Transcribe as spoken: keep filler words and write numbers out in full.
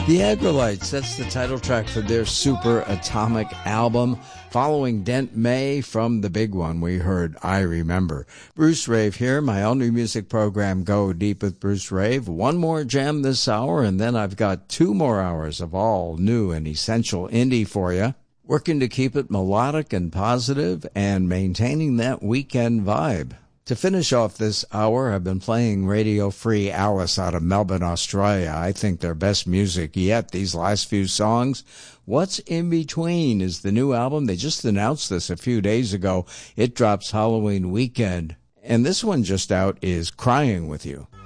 The Aggrolites, that's the title track for their Super Atomic album. Following Dent May from the big one, we heard I Remember. Bruce Rave here, my all-new music program, Go Deep with Bruce Rave. One more jam this hour, and then I've got two more hours of all new and essential indie for you. Working to keep it melodic and positive and maintaining that weekend vibe. To finish off this hour, I've been playing Radio Free Alice out of Melbourne, Australia. I think their best music yet, these last few songs. What's in Between is the new album. They just announced this a few days ago. It drops Halloween weekend. And this one just out is Crying With You.